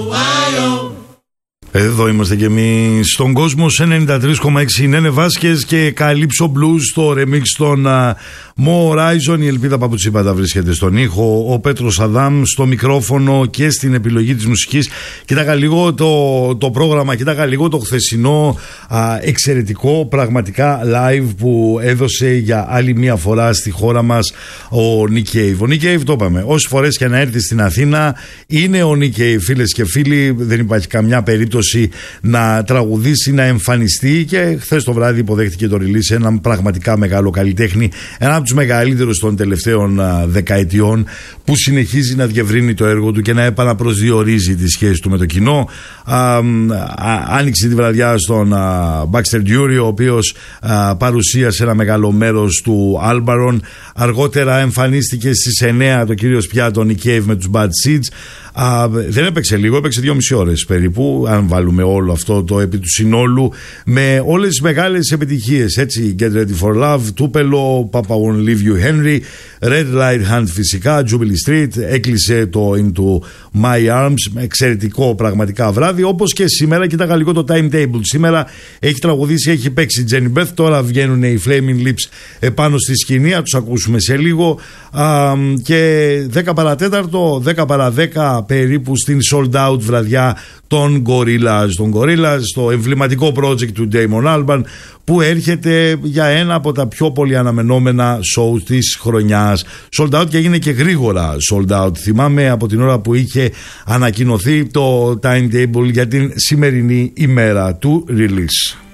Εδώ είμαστε και εμείς στον κόσμο σε 93,6 Νένε Βάσκες και Καλύψο Blues στο remix των Mo Horizon. Η Ελπίδα Παπουτσίπατα βρίσκεται στον ήχο, ο Πέτρος Αδάμ στο μικρόφωνο και στην επιλογή της μουσικής. Κοίταγα λίγο το πρόγραμμα, κοίταγα λίγο το χθεσινό εξαιρετικό πραγματικά live που έδωσε για άλλη μία φορά στη χώρα μας ο Nick Cave. Ο Nick Cave, το είπαμε, όσες φορές και να έρθει στην Αθήνα είναι ο Nick Cave, φίλες και φίλοι, δεν υπάρχει καμιά περίπτωση να τραγουδήσει, να εμφανιστεί, και χθες το βράδυ υποδέχτηκε το release έναν πραγματικά μεγάλο καλλιτέχνη, ένα από τους μεγαλύτερους των τελευταίων δεκαετιών, που συνεχίζει να διευρύνει το έργο του και να επαναπροσδιορίζει τη σχέση του με το κοινό. Άνοιξε τη βραδιά στον Baxter Dury, ο οποίος παρουσίασε ένα μεγάλο μέρος του Albaron. Αργότερα εμφανίστηκε στις 9 το κύριος πια τον Nick Cave με τους Bad Seeds. Δεν έπαιξε λίγο, έπαιξε 2,5 ώρες περίπου, αν βάλουμε όλο αυτό το επί του συνόλου, με όλες τις μεγάλες επιτυχίες, έτσι, Get Ready for Love, Τούπελο, Papa Won't Leave You Henry, Red Light Hand φυσικά, Jubilee Street, έκλεισε το Into My Arms, εξαιρετικό πραγματικά βράδυ, όπως και σήμερα. Κοίταγα λίγο το timetable, σήμερα έχει τραγουδήσει, έχει παίξει Jenny Beth, τώρα βγαίνουν οι Flaming Lips επάνω στη σκηνή, θα τους ακούσουμε σε λίγο, και 10 παρατέταρτο, 10 παρα 10 περίπου στην sold out βραδιά των Gorillaz. Των Gorillaz, το εμβληματικό project του Damon Albarn, που έρχεται για ένα από τα πιο πολύ αναμενόμενα show της χρονιάς. Sold out, και έγινε και γρήγορα sold out. Θυμάμαι από την ώρα που είχε ανακοινωθεί το timetable για την σημερινή ημέρα του release.